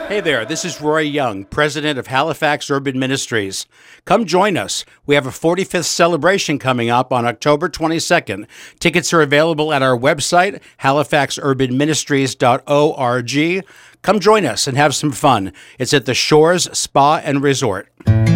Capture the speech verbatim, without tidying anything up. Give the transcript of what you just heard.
Hey there, this is Roy Young, president of Halifax Urban Ministries. Come join us. We have a forty-fifth celebration coming up on October twenty-second. Tickets are available at our website, halifax urban ministries dot org. Come join us and have some fun. It's at the Shores Spa and Resort.